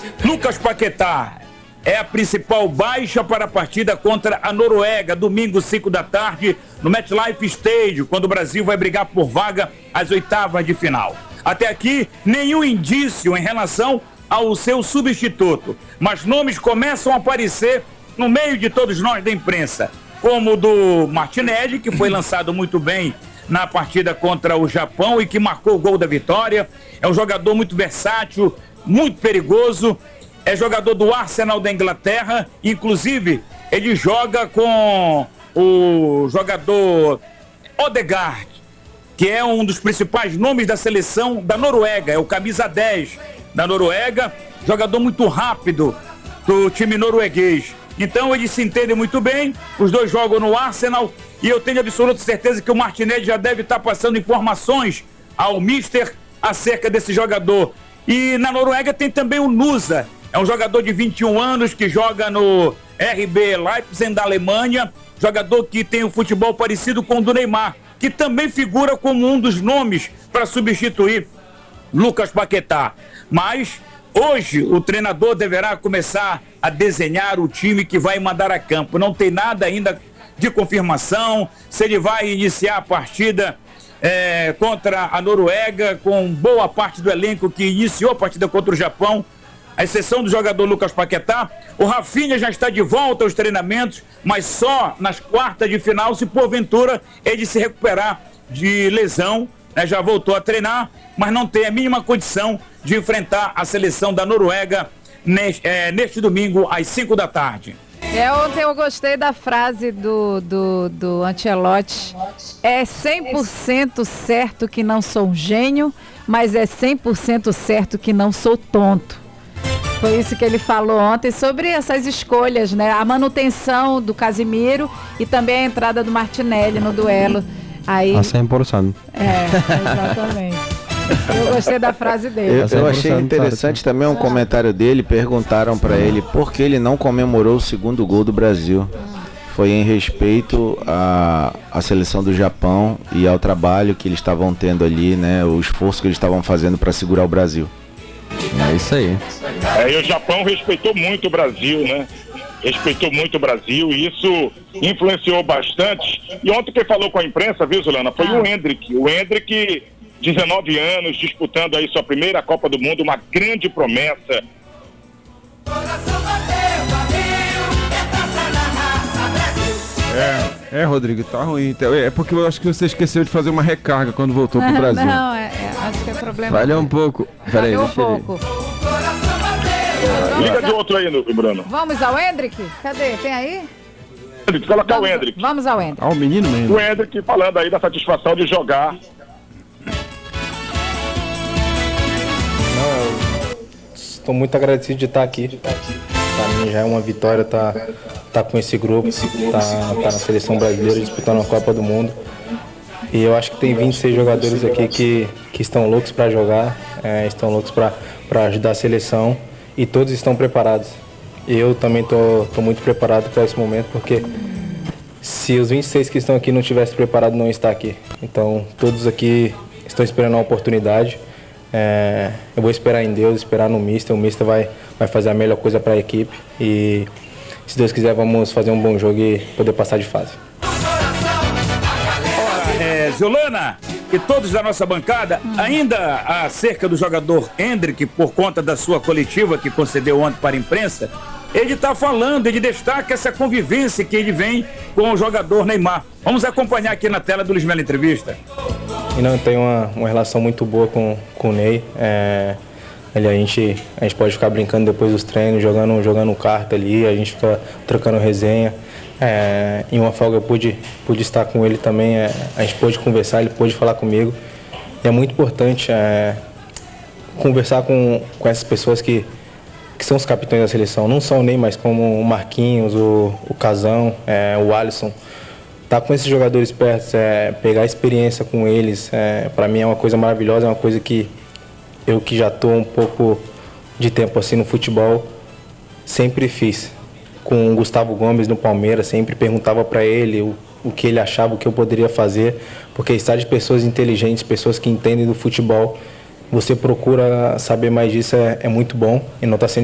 Lucas Paquetá é a principal baixa para a partida contra a Noruega, domingo, 5 da tarde, no MetLife Stadium, quando o Brasil vai brigar por vaga às oitavas de final. Até aqui, nenhum indício em relação ao seu substituto, mas nomes começam a aparecer no meio de todos nós da imprensa, como o do Martinelli, que foi lançado muito bem na partida contra o Japão e que marcou o gol da vitória. É um jogador muito versátil, muito perigoso, é jogador do Arsenal da Inglaterra, inclusive ele joga com o jogador Odegaard, que é um dos principais nomes da seleção da Noruega, é o camisa 10 da Noruega, jogador muito rápido do time norueguês. Então eles se entendem muito bem, os dois jogam no Arsenal e eu tenho absoluta certeza que o Martinelli já deve estar passando informações ao mister acerca desse jogador. E na Noruega tem também o Nusa, é um jogador de 21 anos que joga no RB Leipzig da Alemanha, jogador que tem um futebol parecido com o do Neymar, que também figura como um dos nomes para substituir Lucas Paquetá. Mas hoje o treinador deverá começar a desenhar o time que vai mandar a campo. Não tem nada ainda de confirmação se ele vai iniciar a partida contra a Noruega com boa parte do elenco que iniciou a partida contra o Japão, à exceção do jogador Lucas Paquetá. O Rafinha já está de volta aos treinamentos, mas só nas quartas de final, se porventura ele se recuperar de lesão, né? Já voltou a treinar, mas não tem a mínima condição de enfrentar a seleção da Noruega neste domingo às 5 da tarde. Ontem eu gostei da frase do Ancelotti. É 100% certo que não sou um gênio, mas é 100% certo que não sou tonto. Foi isso que ele falou ontem sobre essas escolhas, né? A manutenção do Casemiro e também a entrada do Martinelli no duelo. Aí... 100%. Exatamente. Eu gostei da frase dele. Eu achei interessante também um comentário dele. Perguntaram para ele por que ele não comemorou o segundo gol do Brasil. Foi em respeito à seleção do Japão e ao trabalho que eles estavam tendo ali, né? O esforço que eles estavam fazendo para segurar o Brasil. É isso aí. E o Japão respeitou muito o Brasil, né? Respeitou muito o Brasil e isso influenciou bastante. E ontem quem falou com a imprensa, viu, Zulana, foi o Endrick. O Endrick, 19 anos, disputando aí sua primeira Copa do Mundo, uma grande promessa. Rodrigo, tá ruim. É porque eu acho que você esqueceu de fazer uma recarga quando voltou pro Brasil. Não, acho que é problema. Falha um pouco. Peraí, deixa eu ver. Liga de outro aí, Bruno. Vamos ao Endrick? Cadê? Tem aí? Colocar o Endrick. Vamos ao Endrick. O menino mesmo. O Endrick falando aí da satisfação de jogar. Estou muito agradecido de estar aqui. Para mim já é uma vitória tá com esse grupo, tá na seleção brasileira disputando a Copa do Mundo. E eu acho que tem 26 jogadores aqui que estão loucos para jogar, estão loucos para ajudar a seleção e todos estão preparados. Eu também tô muito preparado para esse momento, porque se os 26 que estão aqui não tivessem preparado, não estar aqui. Então todos aqui estão esperando a oportunidade. Eu vou esperar em Deus, esperar no mister. O mister vai fazer a melhor coisa para a equipe e, se Deus quiser, vamos fazer um bom jogo e poder passar de fase. Zulana e todos da nossa bancada, ainda acerca do jogador Endrick, por conta da sua coletiva que concedeu ontem para a imprensa, ele está falando, ele destaca essa convivência que ele vem com o jogador Neymar. Vamos acompanhar aqui na tela do Luiz Melo Entrevista. E não, tem uma relação muito boa com o Ney. A gente pode ficar brincando depois dos treinos, jogando carta ali, a gente fica trocando resenha. Em uma folga eu pude estar com ele também, a gente pôde conversar, ele pôde falar comigo. E é muito importante conversar com essas pessoas que são os capitães da seleção, não só o Ney, mas como o Marquinhos, o Casão, o Alisson. Estar com esses jogadores perto, pegar experiência com eles, para mim é uma coisa maravilhosa, é uma coisa que eu que já estou um pouco de tempo assim no futebol, sempre fiz. Com o Gustavo Gomes no Palmeiras, sempre perguntava para ele o que ele achava, o que eu poderia fazer, porque estar de pessoas inteligentes, pessoas que entendem do futebol, você procura saber mais disso, é muito bom e não está sendo